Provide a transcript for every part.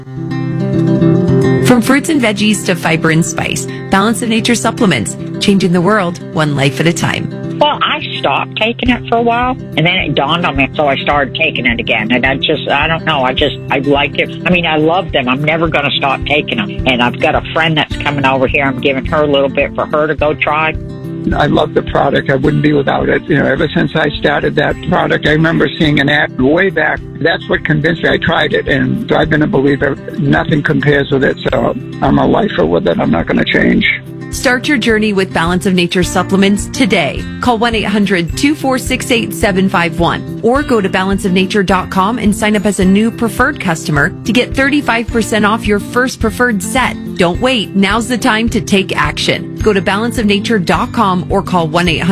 From fruits and veggies to fiber and spice, Balance of Nature supplements, changing the world one life at a time. Well, I stopped taking it for a while, and then it dawned on me, so I started taking it again. And I don't know, I like it. I mean, I love them. I'm never going to stop taking them. And I've got a friend that's coming over here. I'm giving her a little bit for her to go try. I love the product. I wouldn't be without it. Ever since I started that product, I remember seeing an ad way back. That's what convinced me. I tried it, and I've been a believer. Nothing compares with it, so I'm a lifer with it. I'm not going to change. Start your journey with Balance of Nature supplements today. Call 1-800-246-8751 or go to balanceofnature.com and sign up as a new preferred customer to get 35% off your first preferred set. Don't wait. Now's the time to take action. Go to balanceofnature.com or call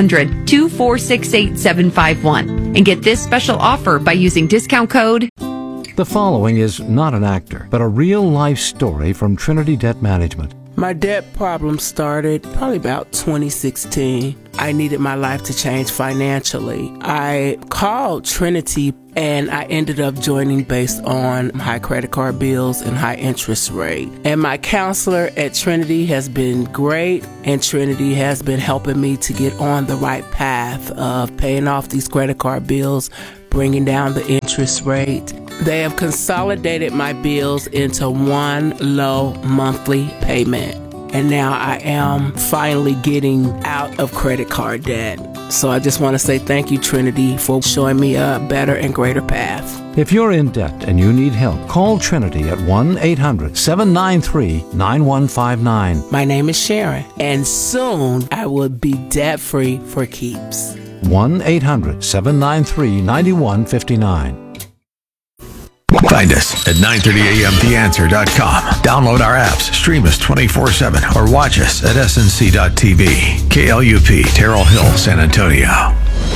1-800-246-8751 and get this special offer by using discount code. The following is not an actor, but a real-life story from Trinity Debt Management. My debt problem started probably about 2016. I needed my life to change financially. I called Trinity and I ended up joining based on high credit card bills and high interest rate. And my counselor at Trinity has been great, and Trinity has been helping me to get on the right path of paying off these credit card bills, bringing down the interest rate. They have consolidated my bills into one low monthly payment. And now I am finally getting out of credit card debt. So I just want to say thank you, Trinity, for showing me a better and greater path. If you're in debt and you need help, call Trinity at 1-800-793-9159. My name is Sharon, and soon I will be debt-free for keeps. 1-800-793-9159. Find us at 930amtheanswer.com. Download our apps, stream us 24/7, or watch us at snc.tv. KLUP, Terrell Hill, San Antonio.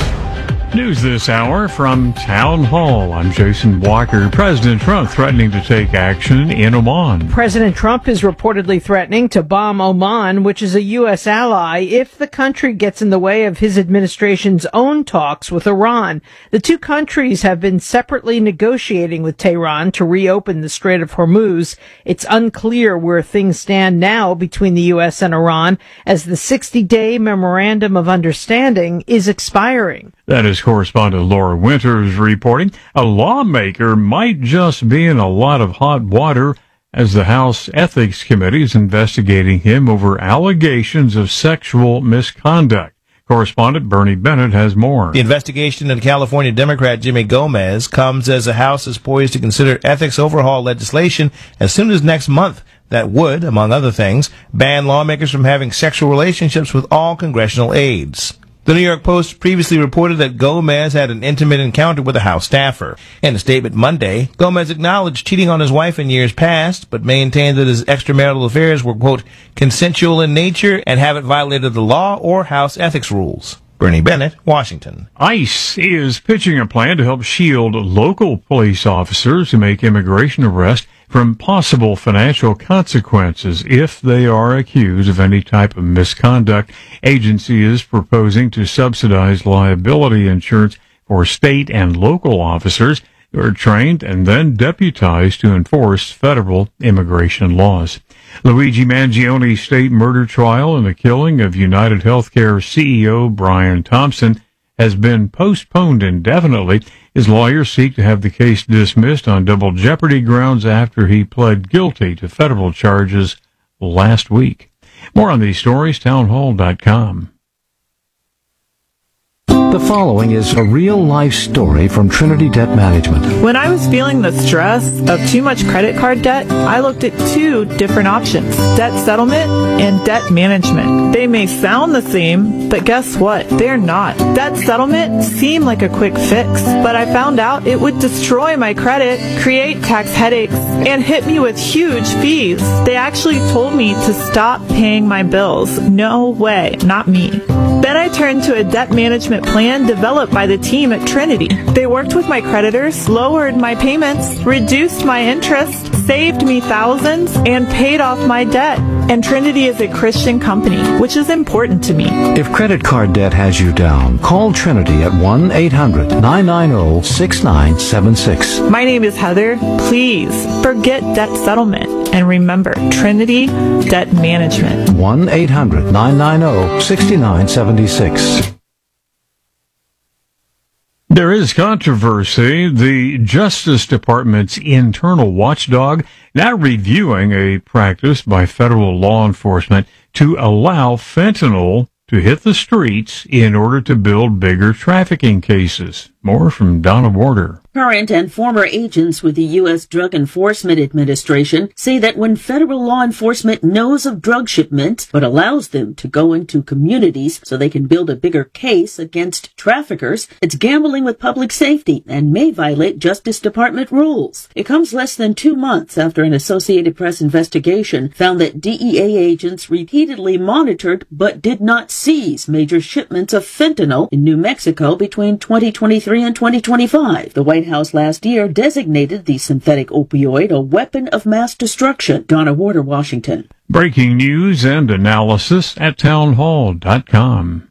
News this hour from Town Hall. I'm Jason Walker. President Trump threatening to take action in Oman. President Trump is reportedly threatening to bomb Oman, which is a U.S. ally, if the country gets in the way of his administration's own talks with Iran. The two countries have been separately negotiating with Tehran to reopen the Strait of Hormuz. It's unclear where things stand now between the U.S. and Iran, as the 60-day Memorandum of Understanding is expiring. That is correspondent Laura Winters reporting. A lawmaker might just be in a lot of hot water as the House Ethics Committee is investigating him over allegations of sexual misconduct. Correspondent Bernie Bennett has more. The investigation into California Democrat Jimmy Gomez comes as the House is poised to consider ethics overhaul legislation as soon as next month that would, among other things, ban lawmakers from having sexual relationships with all congressional aides. The New York Post previously reported that Gomez had an intimate encounter with a House staffer. In a statement Monday, Gomez acknowledged cheating on his wife in years past, but maintained that his extramarital affairs were, quote, consensual in nature and haven't violated the law or House ethics rules. Bernie Bennett, Washington. ICE is pitching a plan to help shield local police officers who make immigration arrests from possible financial consequences if they are accused of any type of misconduct. Agency is proposing to subsidize liability insurance for state and local officers who are trained and then deputized to enforce federal immigration laws. Luigi Mangione state murder trial and the killing of United Healthcare CEO Brian Thompson has been postponed indefinitely. His lawyers seek to have the case dismissed on double jeopardy grounds after he pled guilty to federal charges last week. More on these stories, townhall.com. The following is a real-life story from Trinity Debt Management. When I was feeling the stress of too much credit card debt, I looked at two different options: debt settlement and debt management. They may sound the same, but guess what? They're not. Debt settlement seemed like a quick fix, but I found out it would destroy my credit, create tax headaches, and hit me with huge fees. They actually told me to stop paying my bills. No way, not me. Then I turned to a debt management plan plan developed by the team at Trinity. They worked with my creditors, lowered my payments, reduced my interest, saved me thousands, and paid off my debt. And Trinity is a Christian company, which is important to me. If credit card debt has you down, call Trinity at 1-800-990-6976. My name is Heather. Please forget debt settlement and remember Trinity Debt Management. 1-800-990-6976. There is controversy. The Justice Department's internal watchdog now reviewing a practice by federal law enforcement to allow fentanyl to hit the streets in order to build bigger trafficking cases. More from Donna Warder. Current and former agents with the U.S. Drug Enforcement Administration say that when federal law enforcement knows of drug shipments but allows them to go into communities so they can build a bigger case against traffickers, it's gambling with public safety and may violate Justice Department rules. It comes less than 2 months after an Associated Press investigation found that DEA agents repeatedly monitored but did not seize major shipments of fentanyl in New Mexico between 2023 and 2025. The White House last year designated the synthetic opioid a weapon of mass destruction. Donna Warder, Washington. Breaking news and analysis at townhall.com.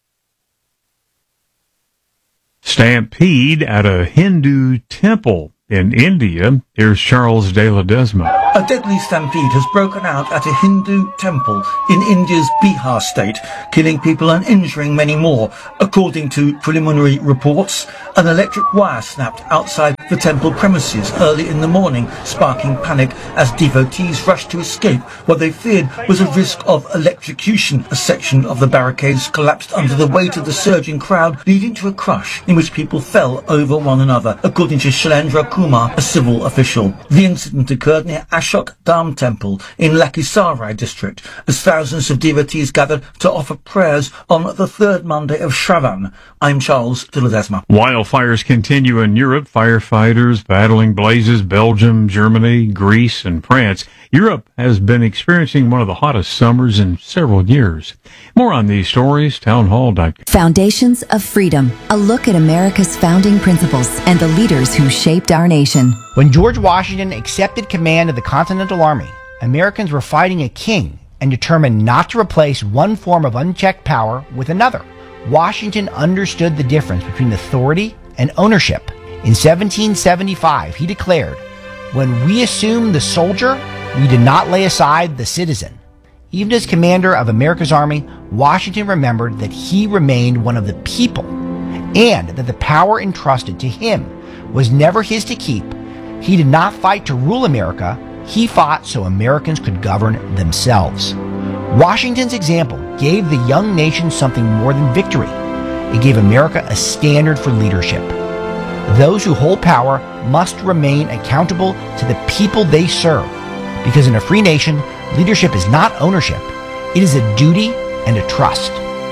Stampede at a Hindu temple in India. Here's Charles De Ledesma. A deadly stampede has broken out at a Hindu temple in India's Bihar state, killing people and injuring many more. According to preliminary reports, an electric wire snapped outside the temple premises early in the morning, sparking panic as devotees rushed to escape what they feared was a risk of electrocution. A section of the barricades collapsed under the weight of the surging crowd, leading to a crush in which people fell over one another, according to Shailendra Kumar, a civil official. The incident occurred near Ashok Dham Temple in Lakhisarai district, as thousands of devotees gathered to offer prayers on the third Monday of Shravan. I'm Charles de Ledesma. Wildfires continue in Europe. Firefighters battling blazes. Belgium, Germany, Greece, and France. Europe has been experiencing one of the hottest summers in several years. More on these stories, townhall.com. Foundations of Freedom, a look at America's founding principles and the leaders who shaped our nation. When George Washington accepted command of the Continental Army, Americans were fighting a king and determined not to replace one form of unchecked power with another. Washington understood the difference between authority and ownership. In 1775, he declared, "When we assume the soldier, we did not lay aside the citizen." Even as commander of America's army, Washington remembered that he remained one of the people and that the power entrusted to him was never his to keep. He did not fight to rule America. He fought so Americans could govern themselves. Washington's example gave the young nation something more than victory. It gave America a standard for leadership. Those who hold power must remain accountable to the people they serve, because in a free nation, leadership is not ownership. It is a duty and a trust.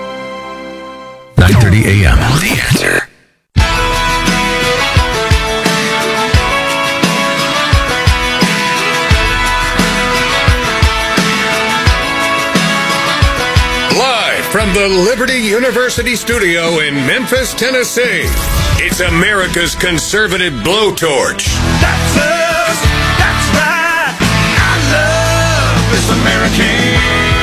9:30 a.m. The Answer. Live from the Liberty University studio in Memphis, Tennessee, it's America's conservative blowtorch. That's us. That's right. I love this American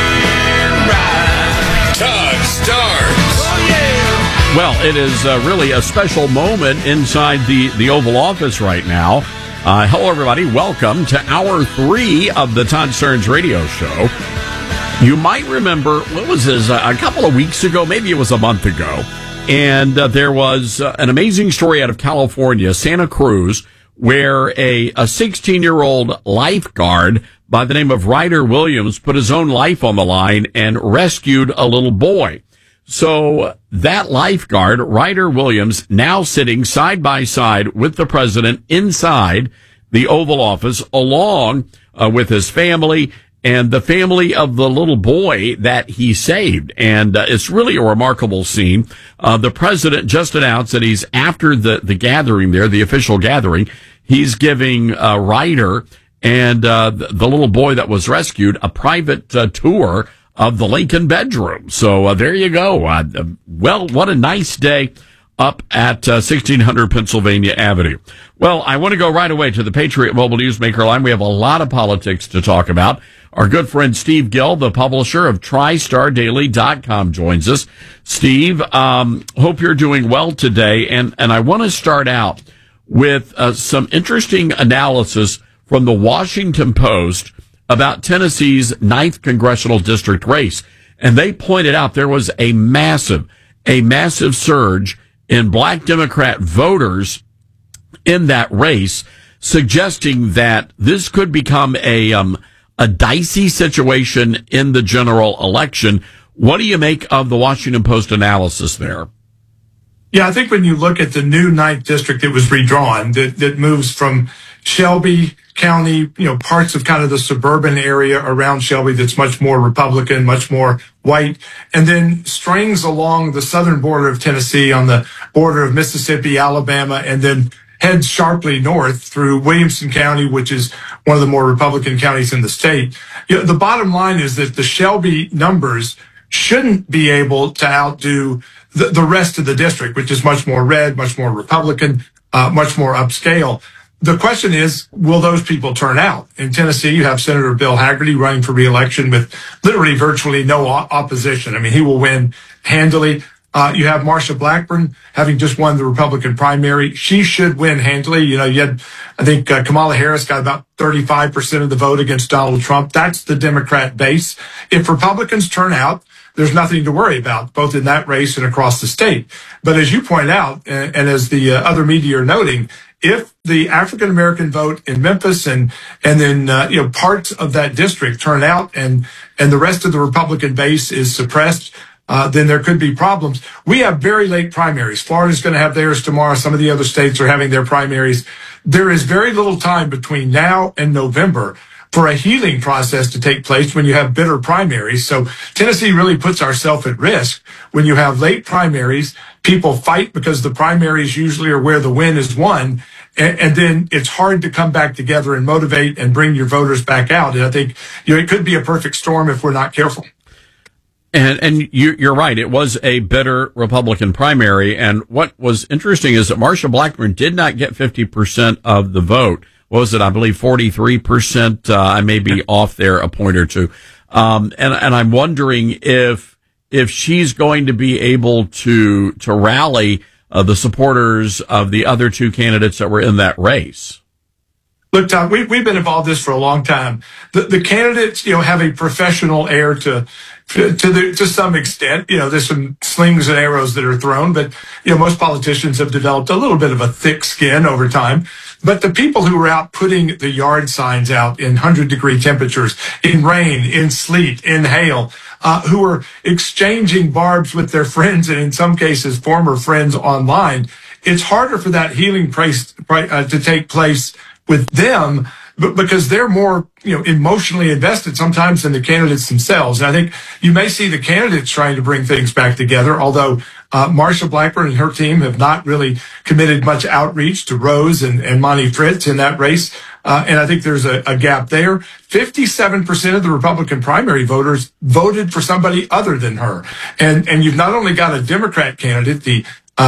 ride. Todd Starnes. Oh, yeah. Well, it is really a special moment inside the Oval Office right now. Hello, everybody. Welcome to Hour 3 of the Todd Starnes radio show. You might remember, what was this, a couple of weeks ago, maybe it was a month ago, and there was an amazing story out of California, Santa Cruz, where a 16-year-old lifeguard by the name of Ryder Williams put his own life on the line and rescued a little boy. So that lifeguard, Ryder Williams, now sitting side by side with the president inside the Oval Office, along with his family and the family of the little boy that he saved. And it's really a remarkable scene. The president just announced that he's, after the gathering there, the official gathering, he's giving Ryder and the little boy that was rescued a private tour of the Lincoln bedroom. So there you go. Well, what a nice day up at 1600 Pennsylvania Avenue. Well, I want to go right away to the Patriot Mobile Newsmaker line. We have a lot of politics to talk about. Our good friend Steve Gill, the publisher of TriStarDaily.com, joins us. Steve, hope you're doing well today. And I want to start out with some interesting analysis from the Washington Post about Tennessee's 9th congressional district race. And they pointed out there was a massive surge in black Democrat voters in that race, suggesting that this could become a dicey situation in the general election. What do you make of the Washington Post analysis there? Yeah, I think when you look at the new 9th district that was redrawn, that moves from Shelby County, parts of kind of the suburban area around Shelby that's much more Republican, much more white, and then strings along the southern border of Tennessee on the border of Mississippi, Alabama, and then heads sharply north through Williamson County, which is one of the more Republican counties in the state. The bottom line is that the Shelby numbers shouldn't be able to outdo the rest of the district, which is much more red, much more Republican, much more upscale. The question is, will those people turn out? In Tennessee, you have Senator Bill Hagerty running for re-election with literally virtually no opposition. I mean, he will win handily. You have Marsha Blackburn having just won the Republican primary. She should win handily. You had, I think, Kamala Harris got about 35% of the vote against Donald Trump. That's the Democrat base. If Republicans turn out, there's nothing to worry about, both in that race and across the state. But as you point out, and as the other media are noting, if the African-American vote in Memphis and then, parts of that district turn out and the rest of the Republican base is suppressed, then there could be problems. We have very late primaries. Florida's going to have theirs tomorrow. Some of the other states are having their primaries. There is very little time between now and November for a healing process to take place when you have bitter primaries. So Tennessee really puts ourselves at risk when you have late primaries. People fight because the primaries usually are where the win is won. And then it's hard to come back together and motivate and bring your voters back out. And I think, it could be a perfect storm if we're not careful. And you're right. It was a bitter Republican primary. And what was interesting is that Marsha Blackburn did not get 50% of the vote. What was it? I believe 43%. I may be off there a point or two. And I'm wondering if she's going to be able to rally the supporters of the other two candidates that were in that race. Look, Tom, we've been involved in this for a long time. The candidates, have a professional air to some extent. There's some slings and arrows that are thrown, but most politicians have developed a little bit of a thick skin over time. But the people who are out putting the yard signs out in 100-degree temperatures, in rain, in sleet, in hail, who are exchanging barbs with their friends and in some cases former friends online, it's harder for that healing to take place with them, but because they're more, emotionally invested sometimes than the candidates themselves. And I think you may see the candidates trying to bring things back together, although Marsha Blackburn and her team have not really committed much outreach to Rose and Monty Fritz in that race. And I think there's a gap there. 57% of the Republican primary voters voted for somebody other than her. And you've not only got a Democrat candidate, the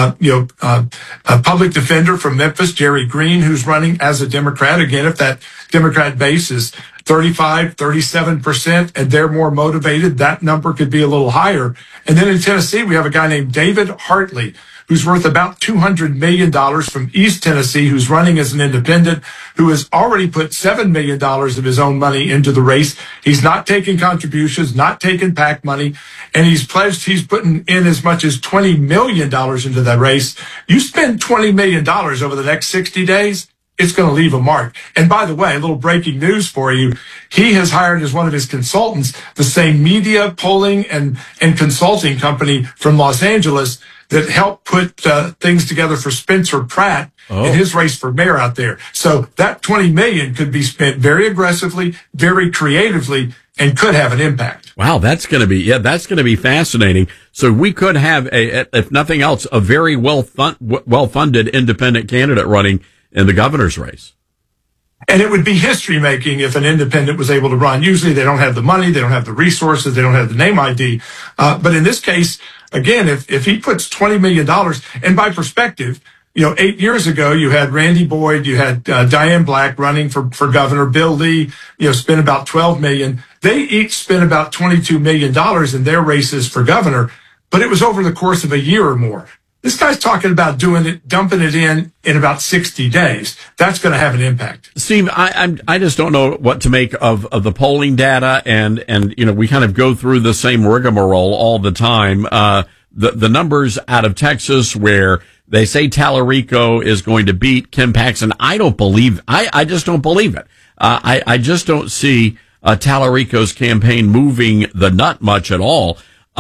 a public defender from Memphis, Jerry Green, who's running as a Democrat. Again, if that Democrat base is 35, 37%, and they're more motivated, that number could be a little higher. And then in Tennessee, we have a guy named David Hartley, who's worth about $200 million from East Tennessee, who's running as an independent, who has already put $7 million of his own money into the race. He's not taking contributions, not taking PAC money, and he's pledged he's putting in as much as $20 million into that race. You spend $20 million over the next 60 days, it's going to leave a mark. And by the way, a little breaking news for you. He has hired as one of his consultants the same media polling and consulting company from Los Angeles that helped put things together for Spencer Pratt in his race for mayor out there. So that $20 million could be spent very aggressively, very creatively, and could have an impact. Wow, that's going to be fascinating. So we could have if nothing else, a very well-funded independent candidate running in the governor's race. And it would be history making if an independent was able to run. Usually they don't have the money, they don't have the resources, they don't have the name ID. But in this case, again, if he puts $20 million, and by perspective, 8 years ago, you had Randy Boyd, you had Diane Black running for governor, Bill Lee, spent about $12 million. They each spent about $22 million in their races for governor, but it was over the course of a year or more. This guy's talking about dumping it in about 60 days. That's going to have an impact. Steve, I just don't know what to make of the polling data, and we kind of go through the same rigmarole all the time. The numbers out of Texas where they say Tallarico is going to beat Ken Paxton. I just don't believe it. I just don't see Tallarico's campaign moving the nut much at all.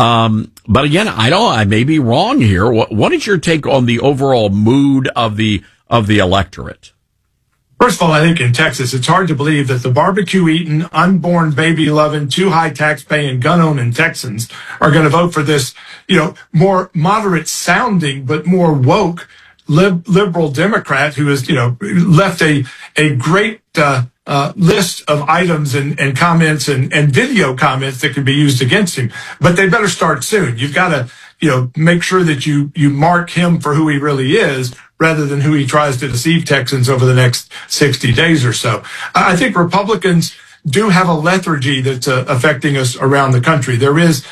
But again, I may be wrong here. What is your take on the overall mood of the electorate? First of all, I think in Texas, it's hard to believe that the barbecue-eating, unborn, baby-loving, too high tax-paying, gun-owning Texans are going to vote for this, more moderate-sounding but more woke liberal Democrat who has, left a great list of items and comments and video comments that can be used against him. But they better start soon. You've got to, make sure that you mark him for who he really is rather than who he tries to deceive Texans over the next 60 days or so. I think Republicans do have a lethargy that's affecting us around the country. There is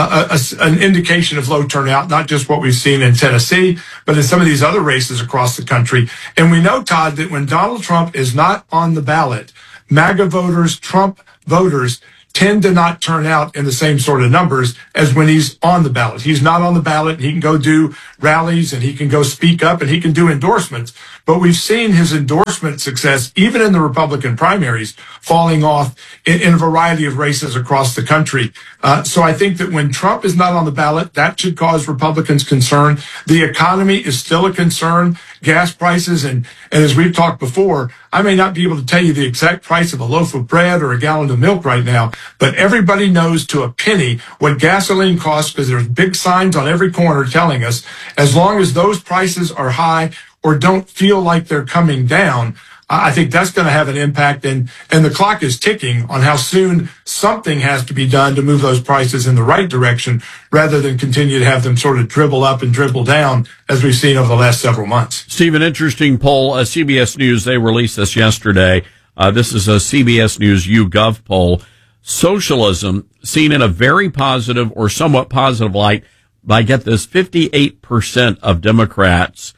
an indication of low turnout, not just what we've seen in Tennessee, but in some of these other races across the country. And we know, Todd, that when Donald Trump is not on the ballot, MAGA voters, Trump voters, tend to not turn out in the same sort of numbers as when he's on the ballot. He's not on the ballot. He can go do rallies and he can go speak up and he can do endorsements. But we've seen his endorsement success, even in the Republican primaries, falling off in a variety of races across the country. So I think that when Trump is not on the ballot, that should cause Republicans concern. The economy is still a concern. Gas prices, and as we've talked before, I may not be able to tell you the exact price of a loaf of bread or a gallon of milk right now, but everybody knows to a penny what gasoline costs because there's big signs on every corner telling us as long as those prices are high or don't feel like they're coming down, I think that's going to have an impact, and the clock is ticking on how soon something has to be done to move those prices in the right direction rather than continue to have them sort of dribble up and dribble down as we've seen over the last several months. Steve, an interesting poll, CBS News, they released this yesterday. This is a CBS News YouGov poll. Socialism seen in a very positive or somewhat positive light by, get this, 58% of Democrats.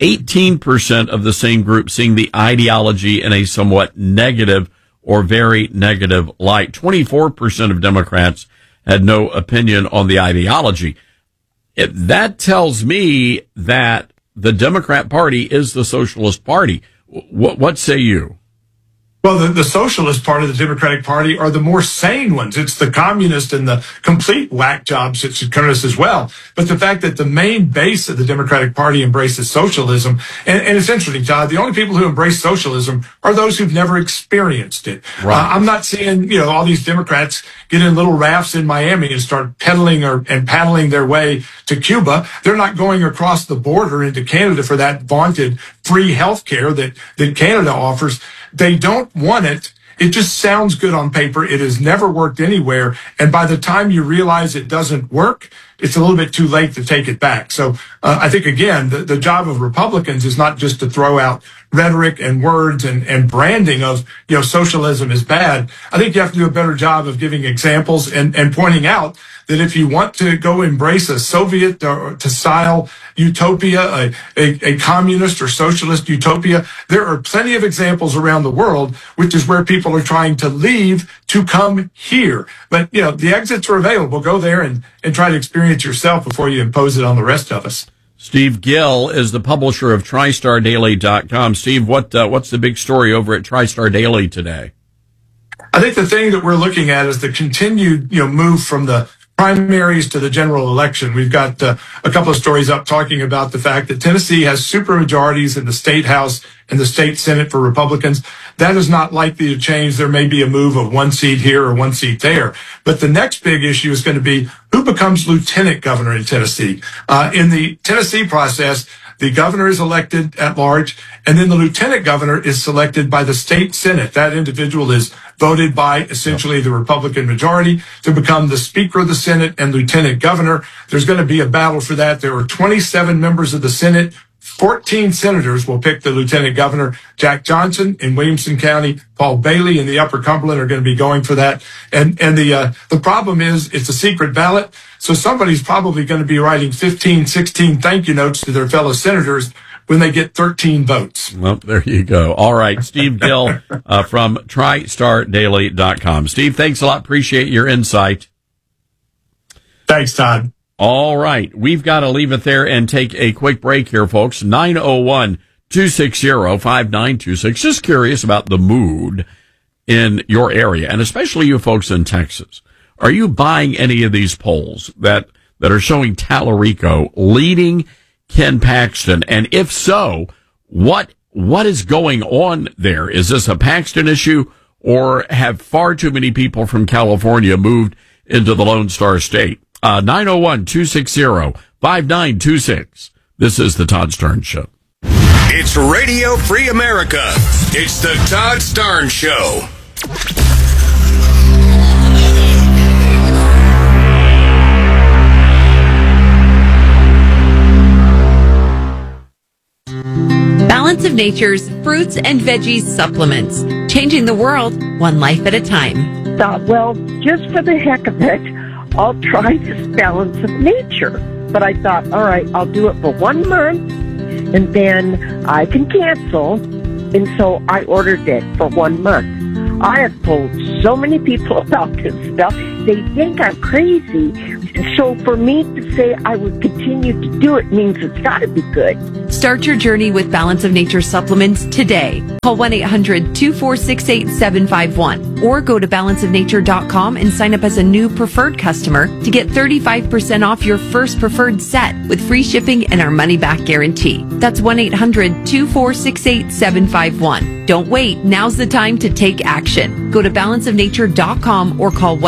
18% of the same group seeing the ideology in a somewhat negative or very negative light. 24% of Democrats had no opinion on the ideology. That tells me that the Democrat Party is the Socialist Party. What say you? Well, the Socialist part of the Democratic Party are the more sane ones. It's the communist and the complete whack jobs that should turn us as well. But the fact that the main base of the Democratic Party embraces socialism, and it's interesting, Todd, the only people who embrace socialism are those who've never experienced it. Right. I'm not seeing, all these Democrats get in little rafts in Miami and start pedaling and paddling their way to Cuba. They're not going across the border into Canada for that vaunted free health care that Canada offers. They don't want it. It just sounds good on paper. It has never worked anywhere. And by the time you realize it doesn't work, it's a little bit too late to take it back. So I think, again, the job of Republicans is not just to throw out rhetoric and words and branding of, socialism is bad. I think you have to do a better job of giving examples and pointing out that if you want to go embrace a Soviet to style utopia, a communist or socialist utopia, there are plenty of examples around the world, which is where people are trying to leave to come here. But, the exits are available. Go there and try to experience yourself before you impose it on the rest of us. Steve Gill is the publisher of TristarDaily.com. Steve, what's the big story over at TriStar Daily today? I think the thing that we're looking at is the continued, move from the primaries to the general election. We've got a couple of stories up talking about the fact that Tennessee has supermajorities in the state house and the state senate for Republicans. That is not likely to change. There may be a move of one seat here or one seat there. But the next big issue is going to be who becomes lieutenant governor in Tennessee. In the Tennessee process, the governor is elected at large, and then the lieutenant governor is selected by the state senate. That individual is voted by essentially the Republican majority to become the Speaker of the Senate and lieutenant governor. There's going to be a battle for that. There are 27 members of the Senate. 14 senators will pick the lieutenant governor. Jack Johnson in Williamson County, Paul Bailey in the Upper Cumberland are going to be going for that. And the problem is it's a secret ballot. So somebody's probably going to be writing 15, 16 thank you notes to their fellow senators when they get 13 votes. Well, there you go. All right. Steve Gill from TriStarDaily.com. Steve, thanks a lot. Appreciate your insight. Thanks, Todd. All right. We've got to leave it there and take a quick break here, folks. 901-260-5926. Just curious about the mood in your area, and especially you folks in Texas. Are you buying any of these polls that are showing Tallarico leading Ken Paxton? And if so, what is going on there? Is this a Paxton issue, or have far too many people from California moved into the Lone Star State? 901-260-5926. This is the Todd Starnes Show. It's Radio Free America. It's the Todd Starnes Show. Balance of Nature's fruits and veggies supplements. Changing the world, one life at a time. Well, just for the heck of it, I'll try this Balance of Nature. But I thought, all right, I'll do it for 1 month, and then I can cancel. And so I ordered it for 1 month. I have told so many people about this stuff. They think I'm crazy. So for me to say I would continue to do it means it's got to be good. Start your journey with Balance of Nature supplements today. Call 1-800-246-8751 or go to balanceofnature.com and sign up as a new preferred customer to get 35% off your first preferred set with free shipping and our money-back guarantee. That's 1-800-246-8751. Don't wait. Now's the time to take action. Go to balanceofnature.com or call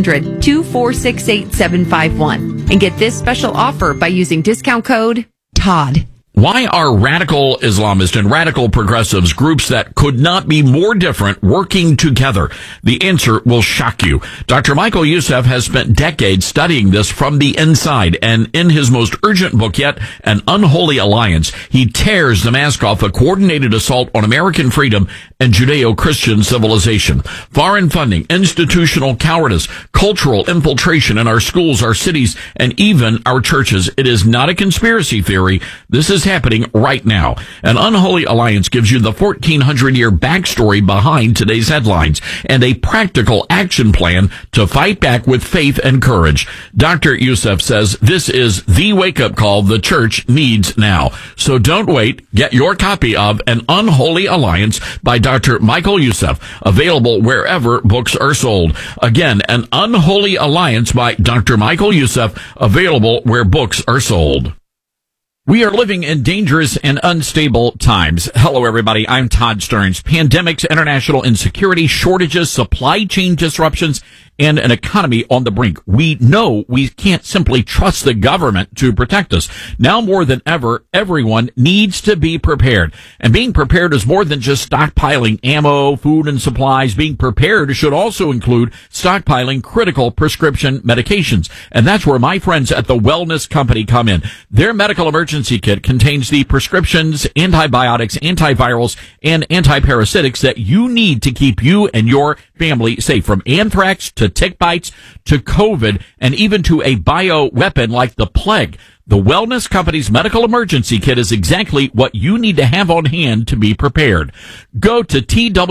1-800-246-8751 and get this special offer by using discount code TODD. Why are radical Islamists and radical progressives, groups that could not be more different, working together? The answer will shock you. Dr. Michael Youssef has spent decades studying this from the inside, and in his most urgent book yet, An Unholy Alliance, he tears the mask off a coordinated assault on American freedom and Judeo-Christian civilization. Foreign funding, institutional cowardice, cultural infiltration in our schools, our cities, and even our churches. It is not a conspiracy theory. This is happening right now. An Unholy Alliance gives you the 1,400-year backstory behind today's headlines and a practical action plan to fight back with faith and courage. Dr. Youssef says this is the wake-up call the church needs now. So don't wait. Get your copy of An Unholy Alliance by Dr. Michael Youssef, available wherever books are sold. Again, An Unholy Alliance by Dr. Michael Youssef, available where books are sold. We are living in dangerous and unstable times. Hello, everybody. I'm Todd Starnes. Pandemics, international insecurity, shortages, supply chain disruptions, and an economy on the brink. We know we can't simply trust the government to protect us. Now more than ever, everyone needs to be prepared. And being prepared is more than just stockpiling ammo, food, and supplies. Being prepared should also include stockpiling critical prescription medications. And that's where my friends at the Wellness Company come in. Their medical emergency kit contains the prescriptions, antibiotics, antivirals, and antiparasitics that you need to keep you and your family safe, from anthrax to tick bites to COVID and even to a bioweapon like the plague. The Wellness Company's medical emergency kit is exactly what you need to have on hand to be prepared. Go to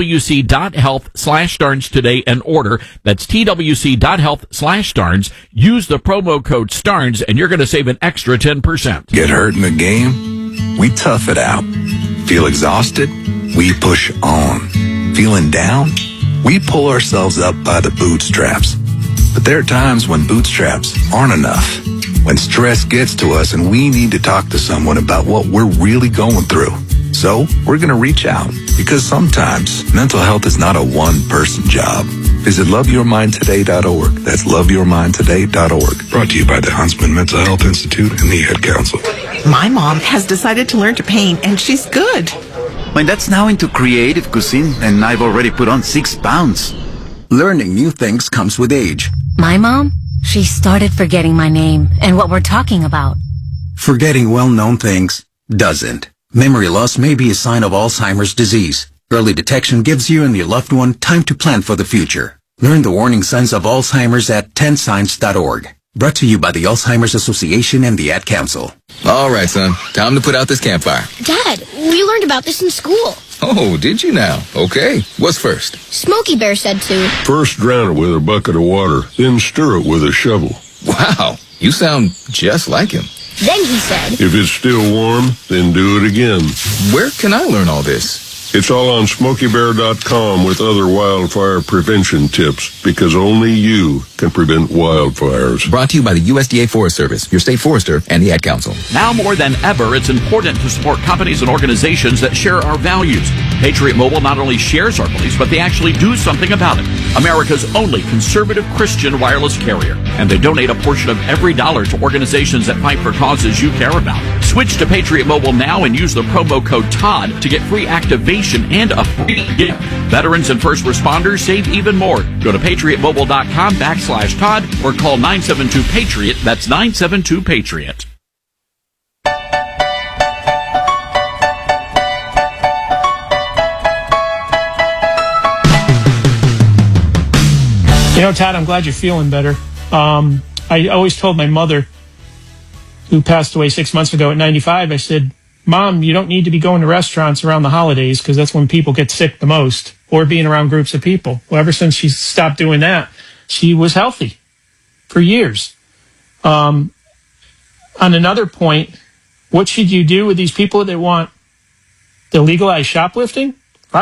twc.health/Starnes today and order. That's twc.health/Starnes. Use the promo code Starnes and you're going to save an extra 10%. Get hurt in the game? We tough it out. Feel exhausted? We push on. Feeling down? We pull ourselves up by the bootstraps. But there are times when bootstraps aren't enough. When stress gets to us and we need to talk to someone about what we're really going through. So we're going to reach out, because sometimes mental health is not a one-person job. Visit loveyourmindtoday.org. That's loveyourmindtoday.org. Brought to you by the Huntsman Mental Health Institute and the Ad Council. My mom has decided to learn to paint, and she's good. My dad's now into creative cuisine, and I've already put on 6 pounds. Learning new things comes with age. My mom, she started forgetting my name and what we're talking about. Forgetting well-known things doesn't. Memory loss may be a sign of Alzheimer's disease. Early detection gives you and your loved one time to plan for the future. Learn the warning signs of Alzheimer's at 10signs.org. Brought to you by the Alzheimer's Association and the Ad Council. All right, son. Time to put out this campfire. Dad, we learned about this in school. Oh, did you now? Okay. What's first? Smokey Bear said to. First drown it with a bucket of water, then stir it with a shovel. Wow. You sound just like him. Then he said. If it's still warm, then do it again. Where can I learn all this? It's all on SmokeyBear.com with other wildfire prevention tips, because only you can prevent wildfires. Brought to you by the USDA Forest Service, your state forester, and the Ad Council. Now more than ever, it's important to support companies and organizations that share our values. Patriot Mobile not only shares our beliefs, but they actually do something about it. America's only conservative Christian wireless carrier. And they donate a portion of every dollar to organizations that fight for causes you care about. Switch to Patriot Mobile now and use the promo code TODD to get free activation and a free gift. Veterans and first responders save even more. Go to patriotmobile.com/Todd or call 972-PATRIOT. That's 972-PATRIOT. You know, Todd, I'm glad you're feeling better. I always told my mother, who passed away 6 months ago at 95, I said, Mom, you don't need to be going to restaurants around the holidays because that's when people get sick the most, or being around groups of people. Well, ever since she stopped doing that, she was healthy for years. On another point, what should you do with these people that want to legalize shoplifting?